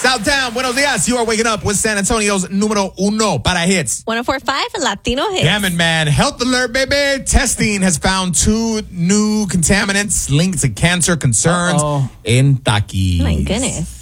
Southtown, buenos dias. You are waking up with San Antonio's número uno para hits. 104.5 Latino hits. Damn it, man. Health alert, baby. Testing has found 2 new contaminants linked to cancer concerns in Takis. My goodness.